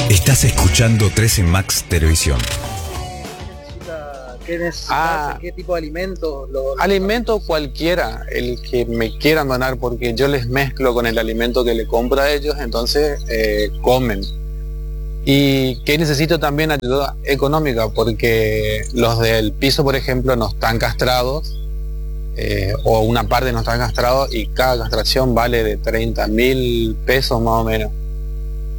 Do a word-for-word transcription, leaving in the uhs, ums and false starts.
Estás escuchando trece Max Televisión. ¿Qué necesitas? Ah, ¿Qué tipo de alimentos? Lo, alimento cualquiera, el que me quieran donar, porque yo les mezclo con el alimento que le compro a ellos, entonces eh, comen. Y que necesito también ayuda económica, porque los del piso, por ejemplo, no están castrados, eh, o una parte no están castrados, y cada castración vale de treinta mil pesos más o menos.